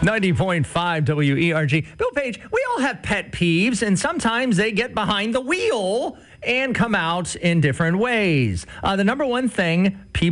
90.5 WERG. Bill Page, we all have pet peeves, and sometimes they get behind the wheel and come out in different ways. The number one thing people